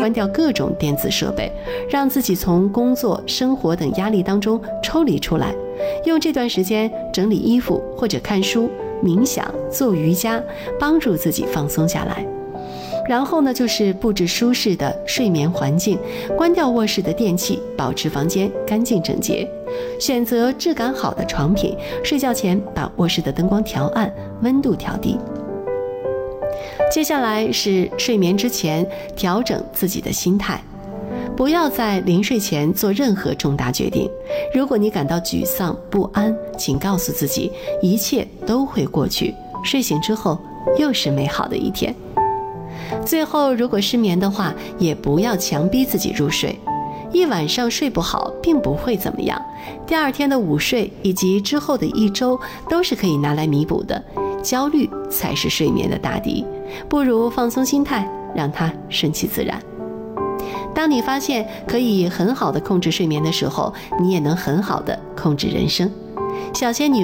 关掉各种电子设备，让自己从工作、生活等压力当中抽离出来，用这段时间整理衣服或者看书、冥想、做瑜伽，帮助自己放松下来。然后呢，就是布置舒适的睡眠环境，关掉卧室的电器，保持房间干净整洁，选择质感好的床品，睡觉前把卧室的灯光调暗，温度调低。接下来是睡眠之前调整自己的心态，不要在临睡前做任何重大决定。如果你感到沮丧不安，请告诉自己一切都会过去，睡醒之后又是美好的一天。最后，如果失眠的话，也不要强逼自己入睡。一晚上睡不好并不会怎么样，第二天的午睡以及之后的一周都是可以拿来弥补的。焦虑才是睡眠的大敌，不如放松心态，让它顺其自然。当你发现可以很好的控制睡眠的时候，你也能很好的控制人生。小仙女